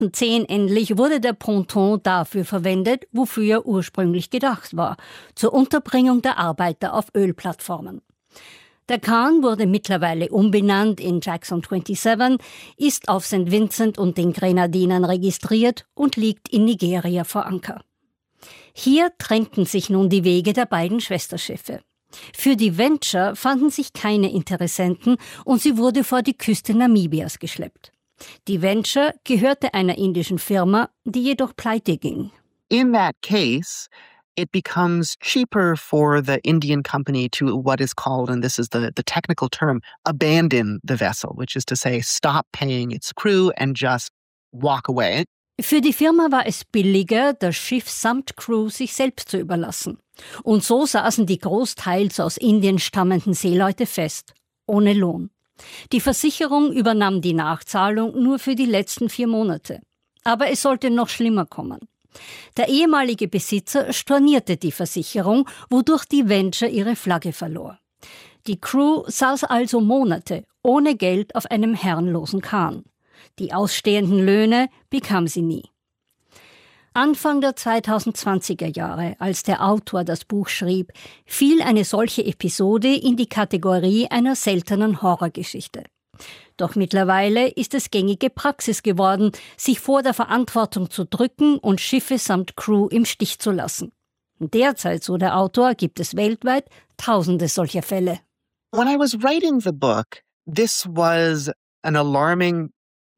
2010 endlich wurde der Ponton dafür verwendet, wofür er ursprünglich gedacht war, zur Unterbringung der Arbeiter auf Ölplattformen. Der Kahn wurde mittlerweile umbenannt in Jackson 27, ist auf St. Vincent und den Grenadinen registriert und liegt in Nigeria vor Anker. Hier trennten sich nun die Wege der beiden Schwesterschiffe. Für die Venture fanden sich keine Interessenten und sie wurde vor die Küste Namibias geschleppt. Die Venture gehörte einer indischen Firma, die jedoch pleite ging. In that case, it becomes cheaper for the Indian company to what is called, and this is the technical term, abandon the vessel, which is to say stop paying its crew and just walk away. Für die Firma war es billiger, das Schiff samt Crew sich selbst zu überlassen. Und so saßen die großteils aus Indien stammenden Seeleute fest, ohne Lohn. Die Versicherung übernahm die Nachzahlung nur für die letzten 4 Monate. Aber es sollte noch schlimmer kommen. Der ehemalige Besitzer stornierte die Versicherung, wodurch die Venture ihre Flagge verlor. Die Crew saß also Monate ohne Geld auf einem herrenlosen Kahn. Die ausstehenden Löhne bekam sie nie. Anfang der 2020er Jahre, als der Autor das Buch schrieb, fiel eine solche Episode in die Kategorie einer seltenen Horrorgeschichte. Doch mittlerweile ist es gängige Praxis geworden, sich vor der Verantwortung zu drücken und Schiffe samt Crew im Stich zu lassen. Derzeit, so der Autor, gibt es weltweit Tausende solcher Fälle. When I was writing the book, this was an alarming,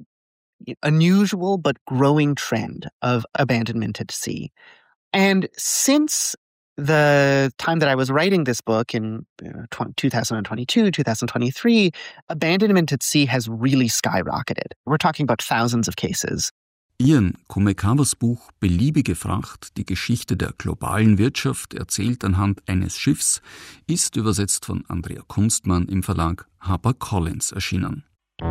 unusual but growing trend of abandonment at sea. And since the time that I was writing this book in 2022, 2023, abandonment at sea has really skyrocketed. We're talking about thousands of cases. Ian Kumekawas Buch Beliebige Fracht, die Geschichte der globalen Wirtschaft, erzählt anhand eines Schiffs, ist übersetzt von Andrea Kunstmann im Verlag HarperCollins erschienen.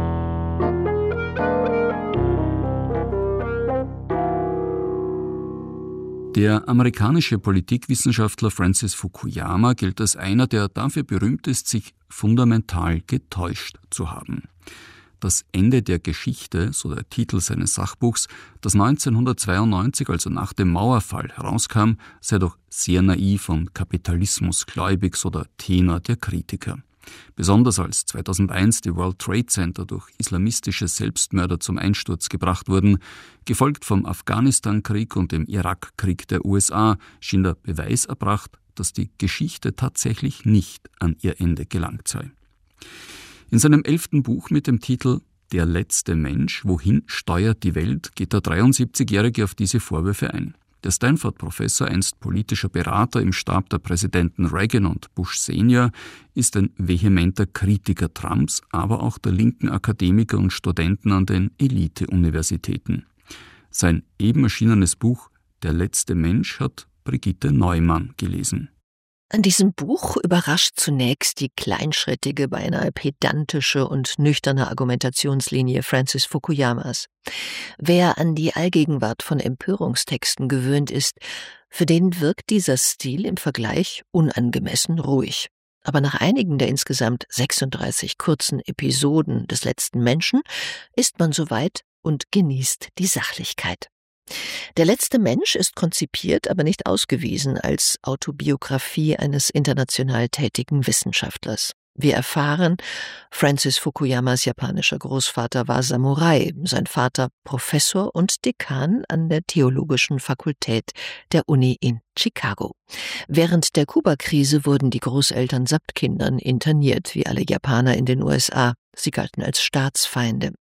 Der amerikanische Politikwissenschaftler Francis Fukuyama gilt als einer, der dafür berühmt ist, sich fundamental getäuscht zu haben. Das Ende der Geschichte, so der Titel seines Sachbuchs, das 1992, also nach dem Mauerfall, herauskam, sei doch sehr naiv und kapitalismusgläubig, so der Tenor der Kritiker. Besonders als 2001 die World Trade Center durch islamistische Selbstmörder zum Einsturz gebracht wurden, gefolgt vom Afghanistan-Krieg und dem Irakkrieg der USA, schien der Beweis erbracht, dass die Geschichte tatsächlich nicht an ihr Ende gelangt sei. In seinem 11. Buch mit dem Titel »Der letzte Mensch, wohin steuert die Welt?« geht der 73-Jährige auf diese Vorwürfe ein. Der Stanford-Professor, einst politischer Berater im Stab der Präsidenten Reagan und Bush Senior, ist ein vehementer Kritiker Trumps, aber auch der linken Akademiker und Studenten an den Elite-Universitäten. Sein eben erschienenes Buch »Der letzte Mensch« hat Brigitte Neumann gelesen. An diesem Buch überrascht zunächst die kleinschrittige, beinahe pedantische und nüchterne Argumentationslinie Francis Fukuyamas. Wer an die Allgegenwart von Empörungstexten gewöhnt ist, für den wirkt dieser Stil im Vergleich unangemessen ruhig. Aber nach einigen der insgesamt 36 kurzen Episoden des letzten Menschen ist man soweit und genießt die Sachlichkeit. Der letzte Mensch ist konzipiert, aber nicht ausgewiesen als Autobiografie eines international tätigen Wissenschaftlers. Wir erfahren, Francis Fukuyamas japanischer Großvater war Samurai, sein Vater Professor und Dekan an der Theologischen Fakultät der Uni in Chicago. Während der Kuba-Krise wurden die Großeltern samt Kindern interniert, wie alle Japaner in den USA. Sie galten als Staatsfeinde.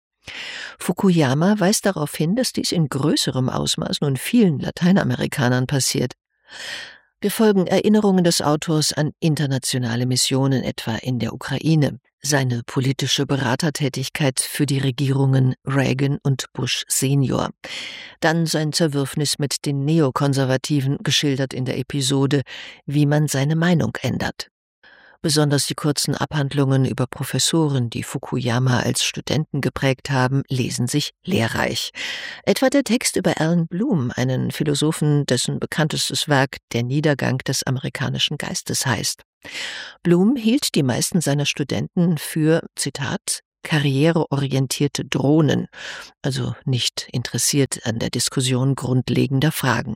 Fukuyama weist darauf hin, dass dies in größerem Ausmaß nun vielen Lateinamerikanern passiert. Wir folgen Erinnerungen des Autors an internationale Missionen, etwa in der Ukraine, seine politische Beratertätigkeit für die Regierungen Reagan und Bush Senior, dann sein Zerwürfnis mit den Neokonservativen, geschildert in der Episode »Wie man seine Meinung ändert«. Besonders die kurzen Abhandlungen über Professoren, die Fukuyama als Studenten geprägt haben, lesen sich lehrreich. Etwa der Text über Allan Bloom, einen Philosophen, dessen bekanntestes Werk »Der Niedergang des amerikanischen Geistes« heißt. Bloom hielt die meisten seiner Studenten für, Zitat, karriereorientierte Drohnen, also nicht interessiert an der Diskussion grundlegender Fragen.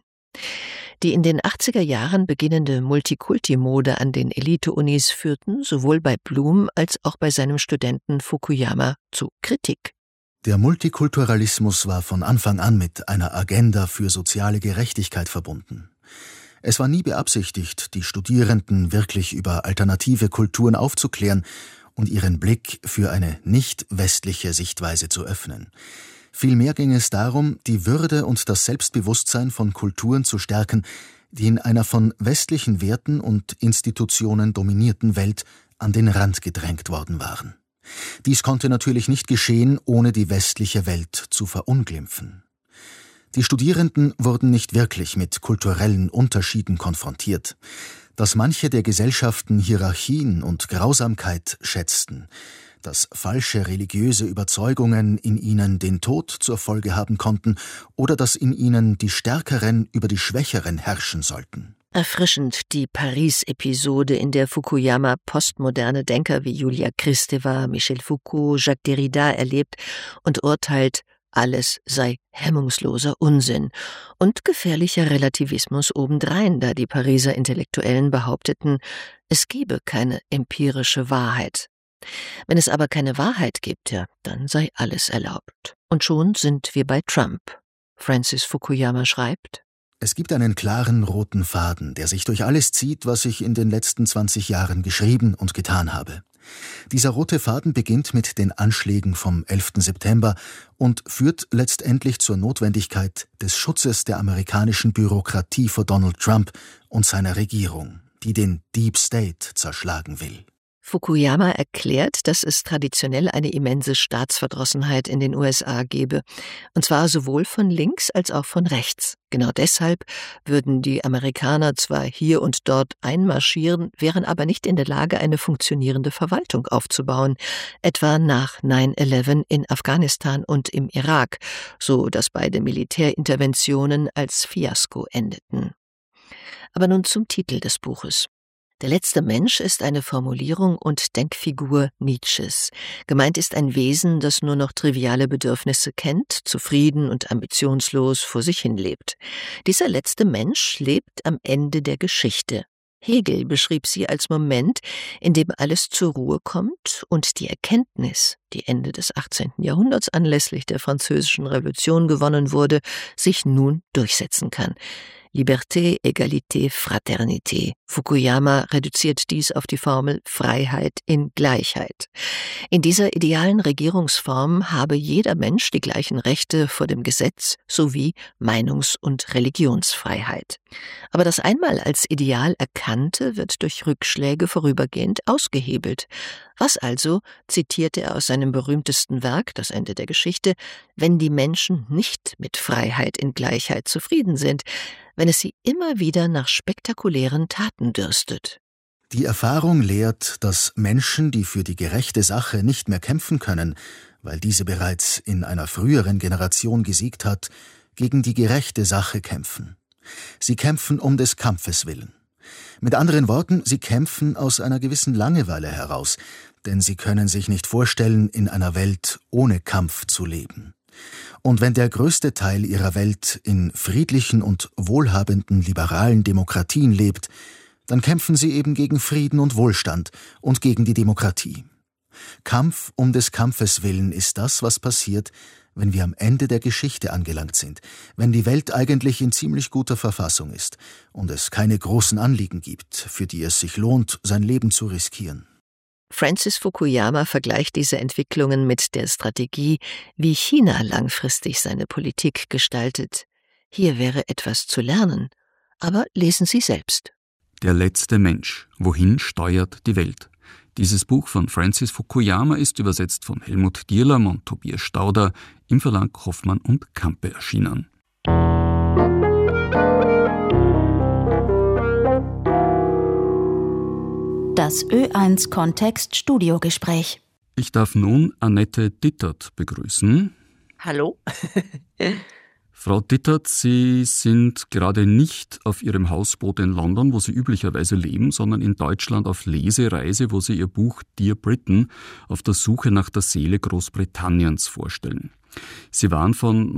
Die in den 80er Jahren beginnende Multikulti-Mode an den Elite-Unis führten sowohl bei Bloom als auch bei seinem Studenten Fukuyama zu Kritik. Der Multikulturalismus war von Anfang an mit einer Agenda für soziale Gerechtigkeit verbunden. Es war nie beabsichtigt, die Studierenden wirklich über alternative Kulturen aufzuklären und ihren Blick für eine nicht-westliche Sichtweise zu öffnen. Vielmehr ging es darum, die Würde und das Selbstbewusstsein von Kulturen zu stärken, die in einer von westlichen Werten und Institutionen dominierten Welt an den Rand gedrängt worden waren. Dies konnte natürlich nicht geschehen, ohne die westliche Welt zu verunglimpfen. Die Studierenden wurden nicht wirklich mit kulturellen Unterschieden konfrontiert. Dass manche der Gesellschaften Hierarchien und Grausamkeit schätzten, dass falsche religiöse Überzeugungen in ihnen den Tod zur Folge haben konnten oder dass in ihnen die Stärkeren über die Schwächeren herrschen sollten. Erfrischend die Paris-Episode, in der Fukuyama postmoderne Denker wie Julia Kristeva, Michel Foucault, Jacques Derrida erlebt und urteilt, alles sei hemmungsloser Unsinn und gefährlicher Relativismus obendrein, da die Pariser Intellektuellen behaupteten, es gebe keine empirische Wahrheit. Wenn es aber keine Wahrheit gibt, ja, dann sei alles erlaubt. Und schon sind wir bei Trump. Francis Fukuyama schreibt: Es gibt einen klaren roten Faden, der sich durch alles zieht, was ich in den letzten 20 Jahren geschrieben und getan habe. Dieser rote Faden beginnt mit den Anschlägen vom 11. September und führt letztendlich zur Notwendigkeit des Schutzes der amerikanischen Bürokratie vor Donald Trump und seiner Regierung, die den Deep State zerschlagen will. Fukuyama erklärt, dass es traditionell eine immense Staatsverdrossenheit in den USA gebe, und zwar sowohl von links als auch von rechts. Genau deshalb würden die Amerikaner zwar hier und dort einmarschieren, wären aber nicht in der Lage, eine funktionierende Verwaltung aufzubauen, etwa nach 9/11 in Afghanistan und im Irak, so dass beide Militärinterventionen als Fiasko endeten. Aber nun zum Titel des Buches. Der letzte Mensch ist eine Formulierung und Denkfigur Nietzsches. Gemeint ist ein Wesen, das nur noch triviale Bedürfnisse kennt, zufrieden und ambitionslos vor sich hin lebt. Dieser letzte Mensch lebt am Ende der Geschichte. Hegel beschrieb sie als Moment, in dem alles zur Ruhe kommt und die Erkenntnis, die Ende des 18. Jahrhunderts anlässlich der Französischen Revolution gewonnen wurde, sich nun durchsetzen kann. Liberté, Egalité, Fraternité. Fukuyama reduziert dies auf die Formel Freiheit in Gleichheit. In dieser idealen Regierungsform habe jeder Mensch die gleichen Rechte vor dem Gesetz sowie Meinungs- und Religionsfreiheit. Aber das einmal als Ideal Erkannte wird durch Rückschläge vorübergehend ausgehebelt. Was also, zitierte er aus seinem berühmtesten Werk, Das Ende der Geschichte, wenn die Menschen nicht mit Freiheit in Gleichheit zufrieden sind, wenn es sie immer wieder nach spektakulären Taten dürstet. Die Erfahrung lehrt, dass Menschen, die für die gerechte Sache nicht mehr kämpfen können, weil diese bereits in einer früheren Generation gesiegt hat, gegen die gerechte Sache kämpfen. Sie kämpfen um des Kampfes willen. Mit anderen Worten, sie kämpfen aus einer gewissen Langeweile heraus, denn sie können sich nicht vorstellen, in einer Welt ohne Kampf zu leben. Und wenn der größte Teil ihrer Welt in friedlichen und wohlhabenden liberalen Demokratien lebt, dann kämpfen sie eben gegen Frieden und Wohlstand und gegen die Demokratie. Kampf um des Kampfes willen ist das, was passiert, wenn wir am Ende der Geschichte angelangt sind, wenn die Welt eigentlich in ziemlich guter Verfassung ist und es keine großen Anliegen gibt, für die es sich lohnt, sein Leben zu riskieren. Francis Fukuyama vergleicht diese Entwicklungen mit der Strategie, wie China langfristig seine Politik gestaltet. Hier wäre etwas zu lernen, aber lesen Sie selbst. Der letzte Mensch. Wohin steuert die Welt? Dieses Buch von Francis Fukuyama ist übersetzt von Helmut Dierlam und Tobias Stauder im Verlag Hoffmann und Campe erschienen. Das Ö1 Kontext Studiogespräch. Ich darf nun Annette Dittert begrüßen. Hallo. Frau Dittert, Sie sind gerade nicht auf Ihrem Hausboot in London, wo Sie üblicherweise leben, sondern in Deutschland auf Lesereise, wo Sie Ihr Buch Dear Britain auf der Suche nach der Seele Großbritanniens vorstellen. Sie waren von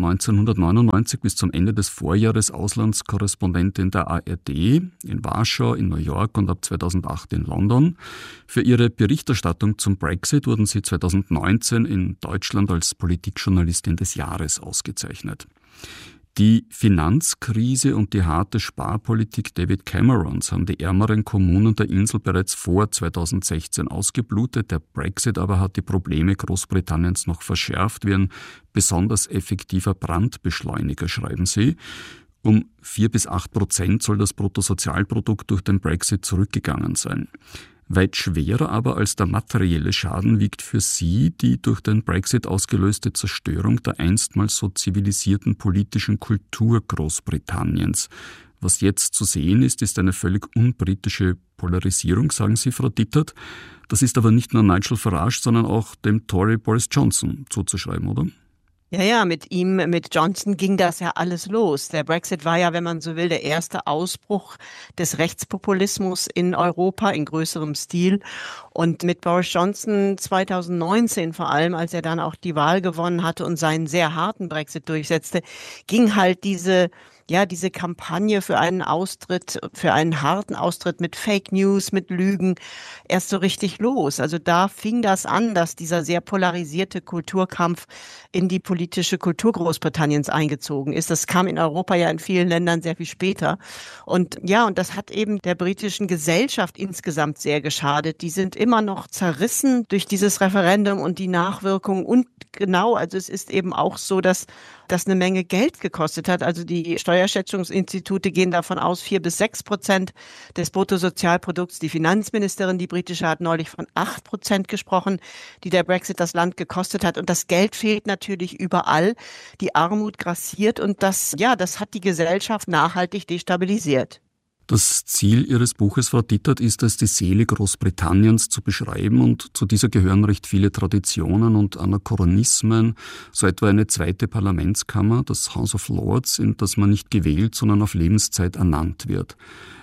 1999 bis zum Ende des Vorjahres Auslandskorrespondentin der ARD in Warschau, in New York und ab 2008 in London. Für Ihre Berichterstattung zum Brexit wurden Sie 2019 in Deutschland als Politikjournalistin des Jahres ausgezeichnet. Die Finanzkrise und die harte Sparpolitik David Camerons haben die ärmeren Kommunen der Insel bereits vor 2016 ausgeblutet. Der Brexit aber hat die Probleme Großbritanniens noch verschärft, wie ein besonders effektiver Brandbeschleuniger, schreiben Sie. Um 4-8% soll das Bruttosozialprodukt durch den Brexit zurückgegangen sein. Weit schwerer aber als der materielle Schaden wiegt für Sie die durch den Brexit ausgelöste Zerstörung der einstmals so zivilisierten politischen Kultur Großbritanniens. Was jetzt zu sehen ist, ist eine völlig unbritische Polarisierung, sagen Sie, Frau Dittert. Das ist aber nicht nur Nigel Farage, sondern auch dem Tory Boris Johnson zuzuschreiben, oder? Ja, mit Johnson ging das ja alles los. Der Brexit war ja, wenn man so will, der erste Ausbruch des Rechtspopulismus in Europa in größerem Stil. Und mit Boris Johnson 2019 vor allem, als er dann auch die Wahl gewonnen hatte und seinen sehr harten Brexit durchsetzte, ging halt diese Kampagne für einen Austritt, für einen harten Austritt mit Fake News, mit Lügen erst so richtig los. Also da fing das an, dass dieser sehr polarisierte Kulturkampf in die politische Kultur Großbritanniens eingezogen ist. Das kam in Europa ja in vielen Ländern sehr viel später. Und das hat eben der britischen Gesellschaft insgesamt sehr geschadet. Die sind immer noch zerrissen durch dieses Referendum und die Nachwirkungen. Und genau, also es ist eben auch so, dass das eine Menge Geld gekostet hat. Also die Steuerschätzungsinstitute gehen davon aus, 4-6% des Bruttosozialprodukts. Die Finanzministerin, die britische, hat neulich von 8% gesprochen, die der Brexit das Land gekostet hat. Und das Geld fehlt natürlich überall. Die Armut grassiert und das hat die Gesellschaft nachhaltig destabilisiert. Das Ziel Ihres Buches, Frau Dittert, ist es, die Seele Großbritanniens zu beschreiben, und zu dieser gehören recht viele Traditionen und Anachronismen, so etwa eine zweite Parlamentskammer, das House of Lords, in das man nicht gewählt, sondern auf Lebenszeit ernannt wird.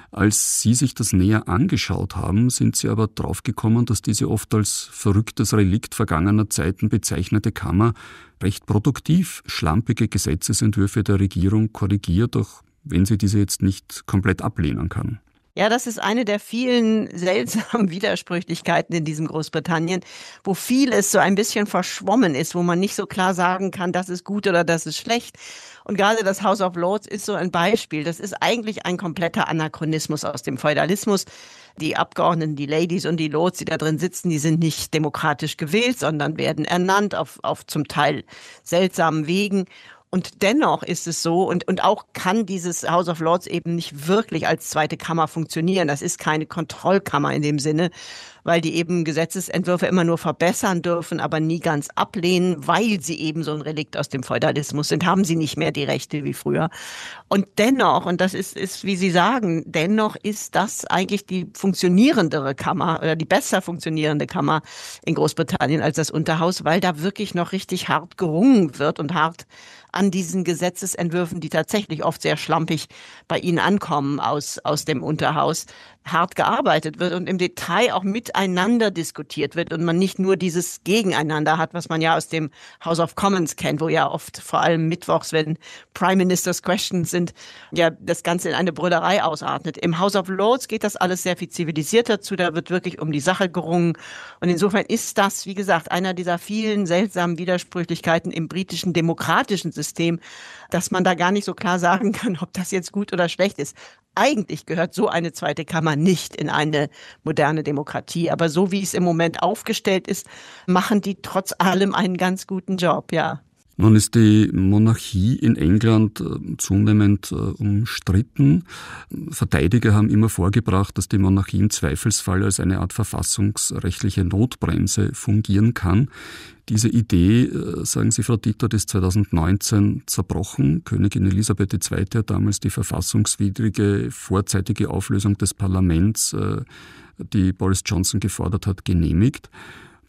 Als Sie sich das näher angeschaut haben, sind Sie aber draufgekommen, dass diese oft als verrücktes Relikt vergangener Zeiten bezeichnete Kammer recht produktiv schlampige Gesetzesentwürfe der Regierung korrigiert, auch wenn sie diese jetzt nicht komplett ablehnen kann. Ja, das ist eine der vielen seltsamen Widersprüchlichkeiten in diesem Großbritannien, wo vieles so ein bisschen verschwommen ist, wo man nicht so klar sagen kann, das ist gut oder das ist schlecht. Und gerade das House of Lords ist so ein Beispiel. Das ist eigentlich ein kompletter Anachronismus aus dem Feudalismus. Die Abgeordneten, die Ladies und die Lords, die da drin sitzen, die sind nicht demokratisch gewählt, sondern werden ernannt auf zum Teil seltsamen Wegen. Und dennoch ist es so, und auch kann dieses House of Lords eben nicht wirklich als zweite Kammer funktionieren. Das ist keine Kontrollkammer in dem Sinne, weil die eben Gesetzesentwürfe immer nur verbessern dürfen, aber nie ganz ablehnen, weil sie eben so ein Relikt aus dem Feudalismus sind, haben sie nicht mehr die Rechte wie früher. Und dennoch, und das ist, wie Sie sagen, dennoch ist das eigentlich die funktionierendere Kammer oder die besser funktionierende Kammer in Großbritannien als das Unterhaus, weil da wirklich noch richtig hart gerungen wird und hart an diesen Gesetzesentwürfen, die tatsächlich oft sehr schlampig bei Ihnen ankommen aus dem Unterhaus, hart gearbeitet wird und im Detail auch miteinander diskutiert wird und man nicht nur dieses Gegeneinander hat, was man ja aus dem House of Commons kennt, wo ja oft vor allem mittwochs, wenn Prime Minister's Questions sind, ja das Ganze in eine Brüllerei ausartet. Im House of Lords geht das alles sehr viel zivilisierter zu, da wird wirklich um die Sache gerungen und insofern ist das, wie gesagt, einer dieser vielen seltsamen Widersprüchlichkeiten im britischen demokratischen System, dass man da gar nicht so klar sagen kann, ob das jetzt gut oder schlecht ist. Eigentlich gehört so eine zweite Kammer nicht in eine moderne Demokratie. Aber so wie es im Moment aufgestellt ist, machen die trotz allem einen ganz guten Job, ja. Nun ist die Monarchie in England zunehmend umstritten. Verteidiger haben immer vorgebracht, dass die Monarchie im Zweifelsfall als eine Art verfassungsrechtliche Notbremse fungieren kann. Diese Idee, sagen Sie, Frau Dittert, ist 2019 zerbrochen. Königin Elisabeth II. Hat damals die verfassungswidrige vorzeitige Auflösung des Parlaments, die Boris Johnson gefordert hat, genehmigt.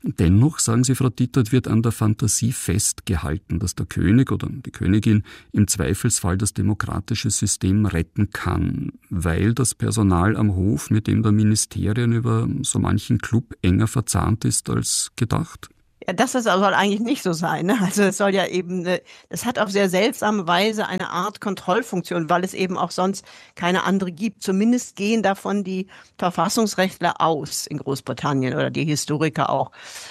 Dennoch, sagen Sie, Frau Dittert, wird an der Fantasie festgehalten, dass der König oder die Königin im Zweifelsfall das demokratische System retten kann, weil das Personal am Hof mit dem der Ministerien über so manchen Club enger verzahnt ist als gedacht. Ja, das soll eigentlich nicht so sein. Ne? Also es soll ja eben, es hat auf sehr seltsame Weise eine Art Kontrollfunktion, weil es eben auch sonst keine andere gibt. Zumindest gehen davon die Verfassungsrechtler aus in Großbritannien oder die Historiker auch.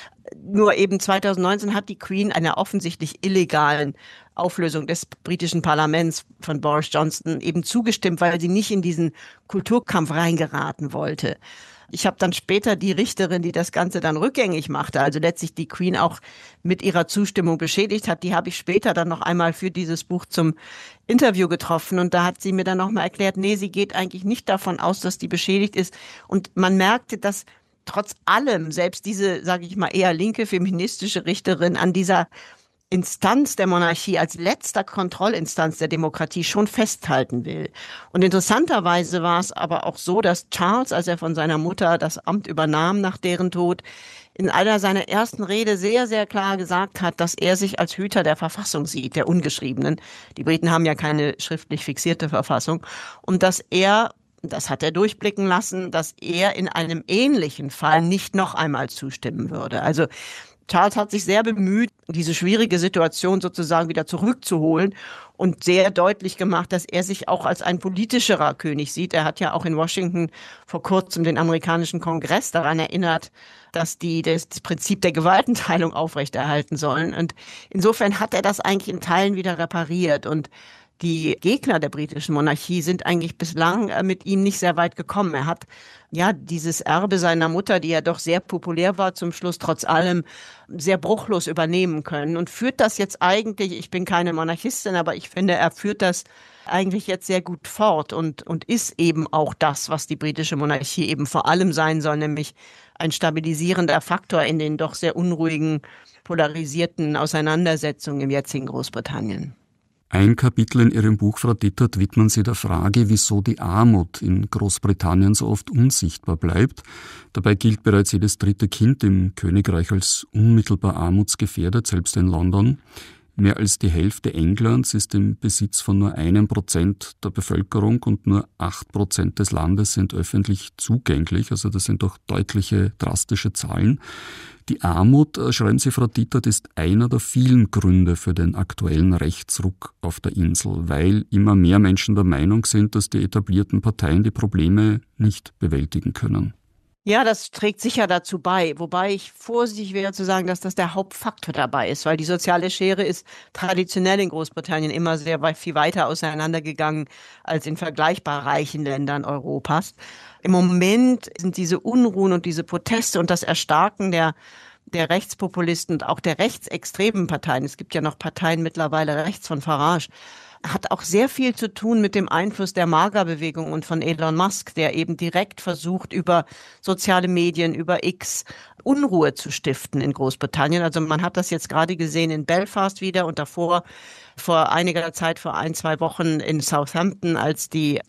Nur eben 2019 hat die Queen einer offensichtlich illegalen Auflösung des britischen Parlaments von Boris Johnson eben zugestimmt, weil sie nicht in diesen Kulturkampf reingeraten wollte. Ich habe dann später die Richterin, die das Ganze dann rückgängig machte, also letztlich die Queen auch mit ihrer Zustimmung beschädigt hat, die habe ich später dann noch einmal für dieses Buch zum Interview getroffen. Und da hat sie mir dann nochmal erklärt, nee, sie geht eigentlich nicht davon aus, dass die beschädigt ist. Und man merkte, dass trotz allem selbst diese, sage ich mal, eher linke feministische Richterin an dieser Instanz der Monarchie als letzter Kontrollinstanz der Demokratie schon festhalten will. Und interessanterweise war es aber auch so, dass Charles, als er von seiner Mutter das Amt übernahm nach deren Tod, in einer seiner ersten Rede sehr, sehr klar gesagt hat, dass er sich als Hüter der Verfassung sieht, der ungeschriebenen. Die Briten haben ja keine schriftlich fixierte Verfassung. Und dass er, das hat er durchblicken lassen, dass er in einem ähnlichen Fall nicht noch einmal zustimmen würde. Also Charles hat sich sehr bemüht, diese schwierige Situation sozusagen wieder zurückzuholen und sehr deutlich gemacht, dass er sich auch als ein politischerer König sieht. Er hat ja auch in Washington vor kurzem den amerikanischen Kongress daran erinnert, dass die das Prinzip der Gewaltenteilung aufrechterhalten sollen. Und insofern hat er das eigentlich in Teilen wieder repariert. Und die Gegner der britischen Monarchie sind eigentlich bislang mit ihm nicht sehr weit gekommen. Er hat ja dieses Erbe seiner Mutter, die ja doch sehr populär war, zum Schluss trotz allem sehr bruchlos übernehmen können und führt das jetzt eigentlich, ich bin keine Monarchistin, aber ich finde, er führt das eigentlich jetzt sehr gut fort und ist eben auch das, was die britische Monarchie eben vor allem sein soll, nämlich ein stabilisierender Faktor in den doch sehr unruhigen, polarisierten Auseinandersetzungen im jetzigen Großbritannien. Ein Kapitel in Ihrem Buch, Frau Dittert, widmen Sie der Frage, wieso die Armut in Großbritannien so oft unsichtbar bleibt. Dabei gilt bereits jedes dritte Kind im Königreich als unmittelbar armutsgefährdet, selbst in London. Mehr als die Hälfte Englands ist im Besitz von nur 1% der Bevölkerung und nur 8% des Landes sind öffentlich zugänglich. Also das sind doch deutliche, drastische Zahlen. Die Armut, schreiben Sie, Frau Dittert, ist einer der vielen Gründe für den aktuellen Rechtsruck auf der Insel, weil immer mehr Menschen der Meinung sind, dass die etablierten Parteien die Probleme nicht bewältigen können. Ja, das trägt sicher dazu bei, wobei ich vorsichtig wäre zu sagen, dass das der Hauptfaktor dabei ist, weil die soziale Schere ist traditionell in Großbritannien immer sehr viel weiter auseinandergegangen als in vergleichbar reichen Ländern Europas. Im Moment sind diese Unruhen und diese Proteste und das Erstarken der Rechtspopulisten und auch der rechtsextremen Parteien, es gibt ja noch Parteien mittlerweile rechts von Farage, hat auch sehr viel zu tun mit dem Einfluss der MAGA-Bewegung und von Elon Musk, der eben direkt versucht, über soziale Medien, über X Unruhe zu stiften in Großbritannien. Also man hat das jetzt gerade gesehen in Belfast wieder und davor vor einiger Zeit, vor 1-2 Wochen in Southampton, als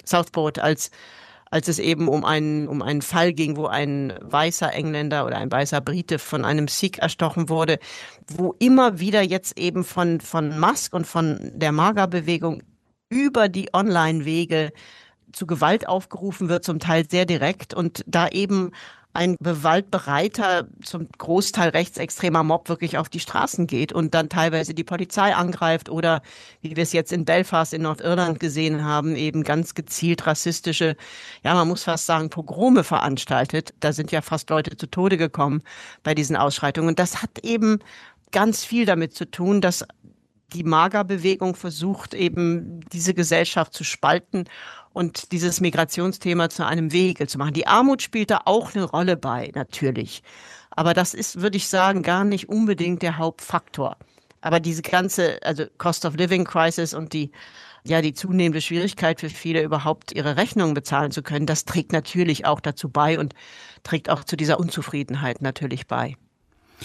es eben um einen Fall ging, wo ein weißer Engländer oder ein weißer Brite von einem Sikh erstochen wurde, wo immer wieder jetzt eben von Musk und von der MAGA-Bewegung über die Online-Wege zu Gewalt aufgerufen wird, zum Teil sehr direkt und da eben ein gewaltbereiter, zum Großteil rechtsextremer Mob wirklich auf die Straßen geht und dann teilweise die Polizei angreift oder, wie wir es jetzt in Belfast in Nordirland gesehen haben, eben ganz gezielt rassistische, ja, man muss fast sagen, Pogrome veranstaltet. Da sind ja fast Leute zu Tode gekommen bei diesen Ausschreitungen. Und das hat eben ganz viel damit zu tun, dass die MAGA-Bewegung versucht, eben diese Gesellschaft zu spalten und dieses Migrationsthema zu einem Vehikel zu machen. Die Armut spielt da auch eine Rolle bei, natürlich. Aber das ist, würde ich sagen, gar nicht unbedingt der Hauptfaktor. Aber diese ganze, also Cost of Living Crisis und die zunehmende Schwierigkeit für viele überhaupt ihre Rechnungen bezahlen zu können, das trägt natürlich auch dazu bei und trägt auch zu dieser Unzufriedenheit natürlich bei.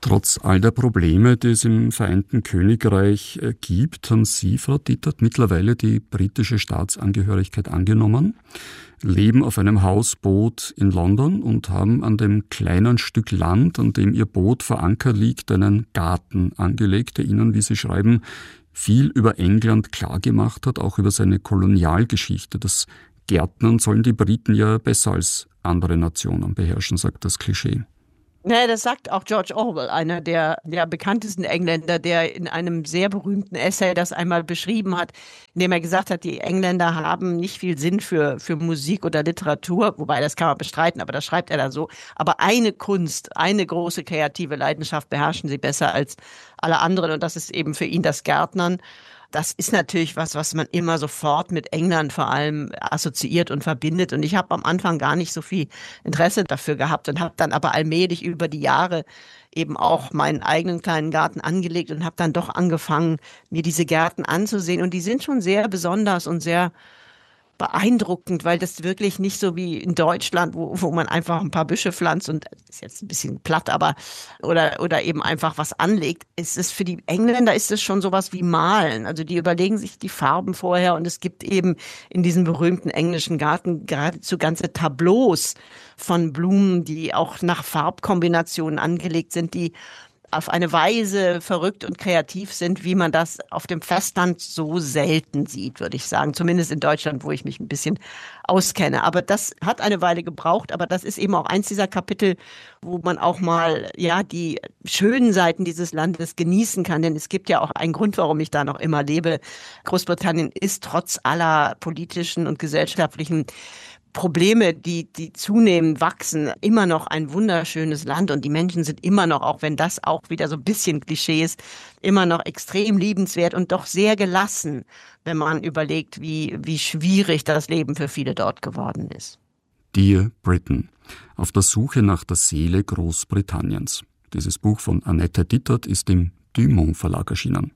Trotz all der Probleme, die es im Vereinten Königreich gibt, haben Sie, Frau Dittert, mittlerweile die britische Staatsangehörigkeit angenommen, leben auf einem Hausboot in London und haben an dem kleinen Stück Land, an dem Ihr Boot vor Anker liegt, einen Garten angelegt, der Ihnen, wie Sie schreiben, viel über England klargemacht hat, auch über seine Kolonialgeschichte. Das Gärtnern sollen die Briten ja besser als andere Nationen beherrschen, sagt das Klischee. Naja, das sagt auch George Orwell, einer der bekanntesten Engländer, der in einem sehr berühmten Essay das einmal beschrieben hat, in dem er gesagt hat, die Engländer haben nicht viel Sinn für Musik oder Literatur, wobei das kann man bestreiten, aber das schreibt er da so. Aber eine Kunst, eine große kreative Leidenschaft beherrschen sie besser als alle anderen und das ist eben für ihn das Gärtnern. Das ist natürlich was man immer sofort mit England vor allem assoziiert und verbindet. Und ich habe am Anfang gar nicht so viel Interesse dafür gehabt und habe dann aber allmählich über die Jahre eben auch meinen eigenen kleinen Garten angelegt und habe dann doch angefangen, mir diese Gärten anzusehen. Und die sind schon sehr besonders und sehr beeindruckend, weil das wirklich nicht so wie in Deutschland, wo man einfach ein paar Büsche pflanzt und ist jetzt ein bisschen platt, aber oder eben einfach was anlegt. Für die Engländer ist es schon sowas wie Malen. Also die überlegen sich die Farben vorher und es gibt eben in diesem berühmten englischen Garten geradezu ganze Tableaus von Blumen, die auch nach Farbkombinationen angelegt sind, die auf eine Weise verrückt und kreativ sind, wie man das auf dem Festland so selten sieht, würde ich sagen. Zumindest in Deutschland, wo ich mich ein bisschen auskenne. Aber das hat eine Weile gebraucht. Aber das ist eben auch eins dieser Kapitel, wo man auch mal die schönen Seiten dieses Landes genießen kann. Denn es gibt ja auch einen Grund, warum ich da noch immer lebe. Großbritannien ist trotz aller politischen und gesellschaftlichen Probleme, die zunehmend wachsen, immer noch ein wunderschönes Land und die Menschen sind immer noch, auch wenn das auch wieder so ein bisschen Klischee ist, immer noch extrem liebenswert und doch sehr gelassen, wenn man überlegt, wie schwierig das Leben für viele dort geworden ist. Dear Britain. Auf der Suche nach der Seele Großbritanniens. Dieses Buch von Annette Dittert ist im Dumont Verlag erschienen.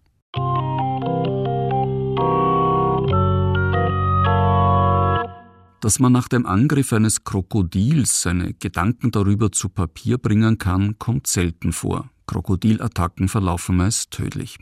Dass man nach dem Angriff eines Krokodils seine Gedanken darüber zu Papier bringen kann, kommt selten vor. Krokodilattacken verlaufen meist tödlich.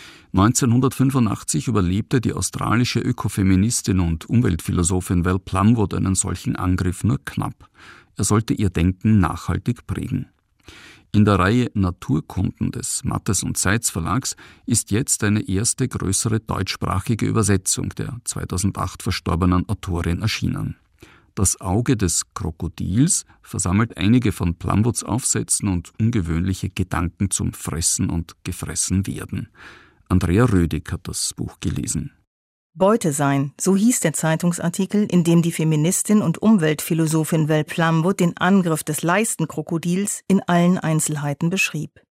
1985 überlebte die australische Ökofeministin und Umweltphilosophin Val Plumwood einen solchen Angriff nur knapp. Er sollte ihr Denken nachhaltig prägen. In der Reihe Naturkunden des Mattes und Seitz Verlags ist jetzt eine erste größere deutschsprachige Übersetzung der 2008 verstorbenen Autorin erschienen. Das Auge des Krokodils versammelt einige von Plumwoods Aufsätzen und ungewöhnliche Gedanken zum Fressen und Gefressenwerden. Andrea Rödig hat das Buch gelesen. Beute sein, so hieß der Zeitungsartikel, in dem die Feministin und Umweltphilosophin Val Plumwood den Angriff des Leistenkrokodils in allen Einzelheiten beschrieb.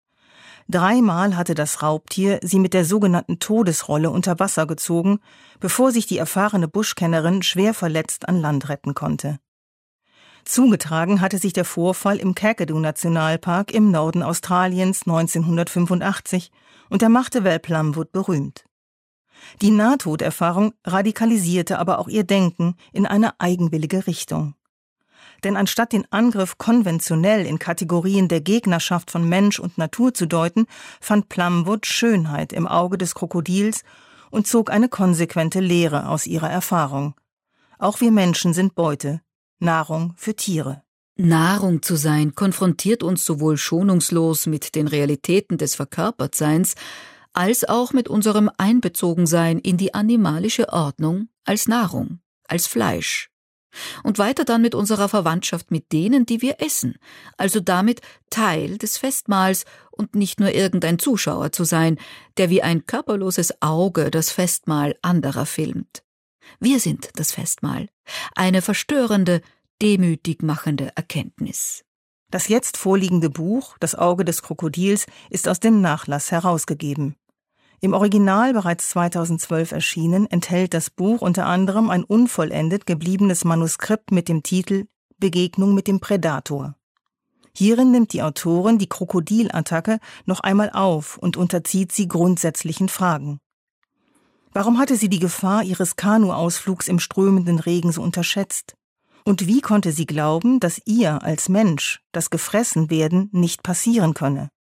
3-mal hatte das Raubtier sie mit der sogenannten Todesrolle unter Wasser gezogen, bevor sich die erfahrene Buschkennerin schwer verletzt an Land retten konnte. Zugetragen hatte sich der Vorfall im Kakadu-Nationalpark im Norden Australiens 1985 und er machte Val Plumwood berühmt. Die Nahtoderfahrung radikalisierte aber auch ihr Denken in eine eigenwillige Richtung. Denn anstatt den Angriff konventionell in Kategorien der Gegnerschaft von Mensch und Natur zu deuten, fand Plumwood Schönheit im Auge des Krokodils und zog eine konsequente Lehre aus ihrer Erfahrung. Auch wir Menschen sind Beute, Nahrung für Tiere. Nahrung zu sein konfrontiert uns sowohl schonungslos mit den Realitäten des Verkörpertseins, als auch mit unserem Einbezogensein in die animalische Ordnung als Nahrung, als Fleisch. Und weiter dann mit unserer Verwandtschaft mit denen, die wir essen, also damit Teil des Festmahls und nicht nur irgendein Zuschauer zu sein, der wie ein körperloses Auge das Festmahl anderer filmt. Wir sind das Festmahl, eine verstörende, demütig machende Erkenntnis. Das jetzt vorliegende Buch, Das Auge des Krokodils, ist aus dem Nachlass herausgegeben. Im Original bereits 2012 erschienen, enthält das Buch unter anderem ein unvollendet gebliebenes Manuskript mit dem Titel Begegnung mit dem Prädator. Hierin nimmt die Autorin die Krokodilattacke noch einmal auf und unterzieht sie grundsätzlichen Fragen. Warum hatte sie die Gefahr ihres Kanuausflugs im strömenden Regen so unterschätzt? Und wie konnte sie glauben, dass ihr als Mensch das Gefressenwerden nicht passieren könne?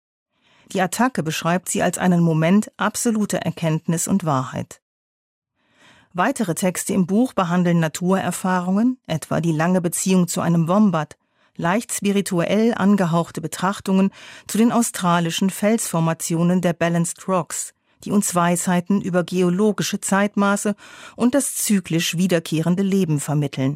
Die Attacke beschreibt sie als einen Moment absoluter Erkenntnis und Wahrheit. Weitere Texte im Buch behandeln Naturerfahrungen, etwa die lange Beziehung zu einem Wombat, leicht spirituell angehauchte Betrachtungen zu den australischen Felsformationen der Balanced Rocks, die uns Weisheiten über geologische Zeitmaße und das zyklisch wiederkehrende Leben vermitteln.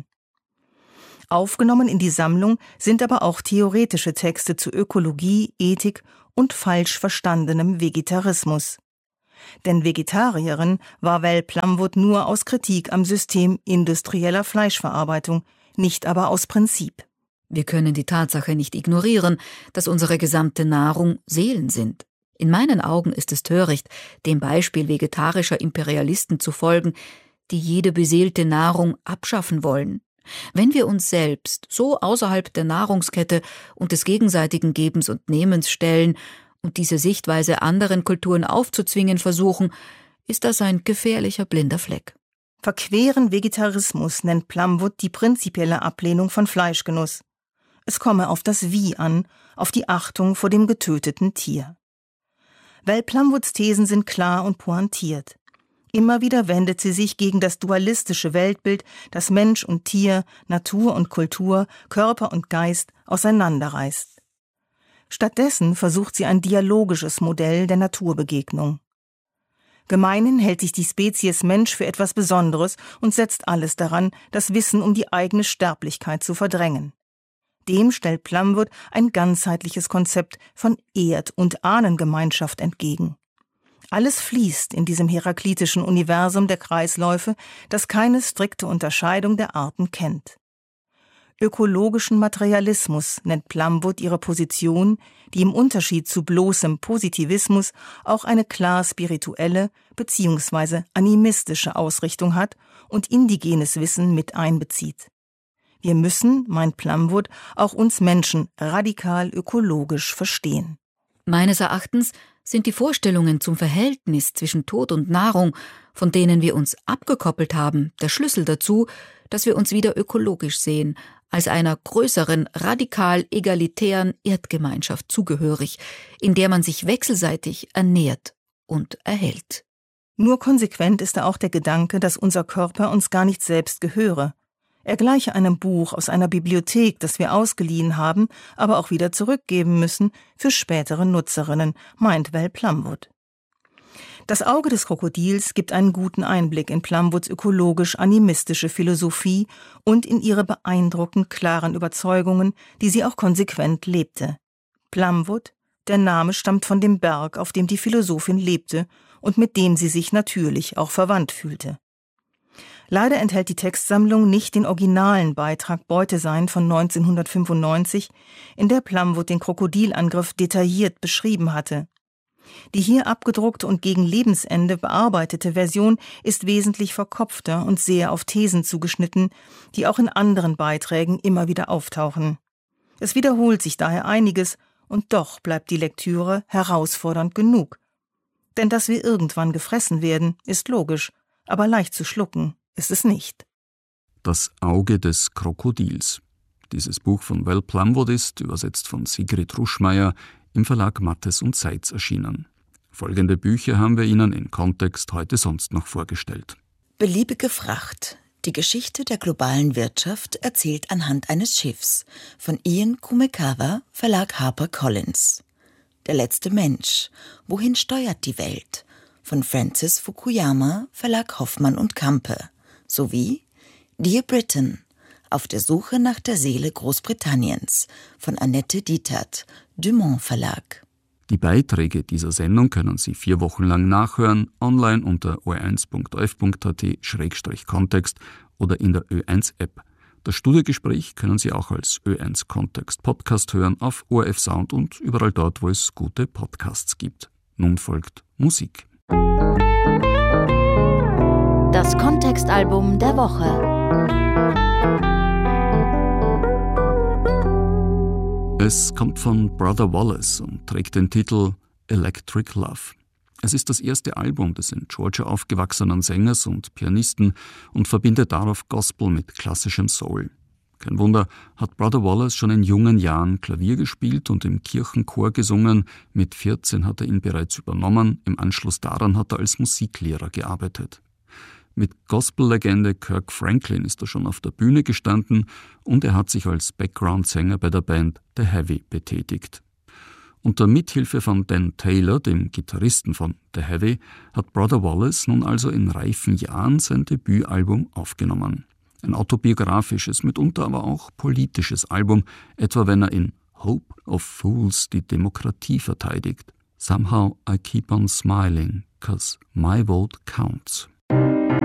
Aufgenommen in die Sammlung sind aber auch theoretische Texte zu Ökologie, Ethik und falsch verstandenem Vegetarismus. Denn Vegetarierin war Val Plumwood nur aus Kritik am System industrieller Fleischverarbeitung, nicht aber aus Prinzip. Wir können die Tatsache nicht ignorieren, dass unsere gesamte Nahrung Seelen sind. In meinen Augen ist es töricht, dem Beispiel vegetarischer Imperialisten zu folgen, die jede beseelte Nahrung abschaffen wollen. Wenn wir uns selbst so außerhalb der Nahrungskette und des gegenseitigen Gebens und Nehmens stellen und diese Sichtweise anderen Kulturen aufzuzwingen versuchen, ist das ein gefährlicher blinder Fleck. Verqueren Vegetarismus nennt Plumwood die prinzipielle Ablehnung von Fleischgenuss. Es komme auf das Wie an, auf die Achtung vor dem getöteten Tier. Val Plumwoods Thesen sind klar und pointiert. Immer wieder wendet sie sich gegen das dualistische Weltbild, das Mensch und Tier, Natur und Kultur, Körper und Geist auseinanderreißt. Stattdessen versucht sie ein dialogisches Modell der Naturbegegnung. Gemeinhin hält sich die Spezies Mensch für etwas Besonderes und setzt alles daran, das Wissen um die eigene Sterblichkeit zu verdrängen. Dem stellt Plumwood ein ganzheitliches Konzept von Erd- und Ahnengemeinschaft entgegen. Alles fließt in diesem heraklitischen Universum der Kreisläufe, das keine strikte Unterscheidung der Arten kennt. Ökologischen Materialismus nennt Plumwood ihre Position, die im Unterschied zu bloßem Positivismus auch eine klar spirituelle bzw. animistische Ausrichtung hat und indigenes Wissen mit einbezieht. Wir müssen, meint Plumwood, auch uns Menschen radikal ökologisch verstehen. Meines Erachtens sind die Vorstellungen zum Verhältnis zwischen Tod und Nahrung, von denen wir uns abgekoppelt haben, der Schlüssel dazu, dass wir uns wieder ökologisch sehen, als einer größeren, radikal egalitären Erdgemeinschaft zugehörig, in der man sich wechselseitig ernährt und erhält. Nur konsequent ist da auch der Gedanke, dass unser Körper uns gar nicht selbst gehöre. Er gleiche einem Buch aus einer Bibliothek, das wir ausgeliehen haben, aber auch wieder zurückgeben müssen für spätere Nutzerinnen, meint Val Plumwood. Das Auge des Krokodils gibt einen guten Einblick in Plumwoods ökologisch-animistische Philosophie und in ihre beeindruckend klaren Überzeugungen, die sie auch konsequent lebte. Plumwood, der Name stammt von dem Berg, auf dem die Philosophin lebte und mit dem sie sich natürlich auch verwandt fühlte. Leider enthält die Textsammlung nicht den originalen Beitrag Beutesein von 1995, in der Plumwood den Krokodilangriff detailliert beschrieben hatte. Die hier abgedruckte und gegen Lebensende bearbeitete Version ist wesentlich verkopfter und sehr auf Thesen zugeschnitten, die auch in anderen Beiträgen immer wieder auftauchen. Es wiederholt sich daher einiges und doch bleibt die Lektüre herausfordernd genug. Denn dass wir irgendwann gefressen werden, ist logisch, aber leicht zu schlucken ist es nicht. Das Auge des Krokodils. Dieses Buch von Val Plumwood ist, übersetzt von Sigrid Ruschmeier, im Verlag Mattes und Seitz erschienen. Folgende Bücher haben wir Ihnen in Kontext heute sonst noch vorgestellt. Beliebige Fracht. Die Geschichte der globalen Wirtschaft erzählt anhand eines Schiffs von Ian Kumekawa, Verlag HarperCollins. Der letzte Mensch. Wohin steuert die Welt? Von Francis Fukuyama, Verlag Hoffmann und Campe. Sowie Dear Britain. Auf der Suche nach der Seele Großbritanniens von Annette Dietert, Dumont Verlag. Die Beiträge dieser Sendung können Sie 4 Wochen lang nachhören, online unter o1.orf.at/kontext oder in der Ö1-App. Das Studiogespräch können Sie auch als Ö1 Kontext Podcast hören auf ORF Sound und überall dort, wo es gute Podcasts gibt. Nun folgt Musik. Das Kontextalbum der Woche. Es kommt von Brother Wallace und trägt den Titel Electric Love. Es ist das erste Album des in Georgia aufgewachsenen Sängers und Pianisten und verbindet darauf Gospel mit klassischem Soul. Kein Wunder, hat Brother Wallace schon in jungen Jahren Klavier gespielt und im Kirchenchor gesungen. Mit 14 hat er ihn bereits übernommen. Im Anschluss daran hat er als Musiklehrer gearbeitet. Mit Gospellegende Kirk Franklin ist er schon auf der Bühne gestanden und er hat sich als Background-Sänger bei der Band The Heavy betätigt. Unter Mithilfe von Dan Taylor, dem Gitarristen von The Heavy, hat Brother Wallace nun also in reifen Jahren sein Debütalbum aufgenommen. Ein autobiografisches, mitunter aber auch politisches Album, etwa wenn er in Hope of Fools die Demokratie verteidigt. Somehow I keep on smiling, 'cause my vote counts.